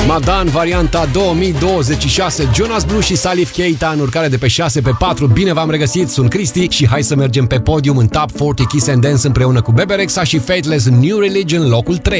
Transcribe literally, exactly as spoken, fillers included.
Madan, varianta două mii douăzeci și șase, Jonas Blue și Salif Keita în urcare de pe șase pe patru. Bine v-am regăsit, sunt Cristi și hai să mergem pe podium în Top patruzeci Kiss and Dance împreună cu Bebe Rexha și Faithless, New Religion, locul trei.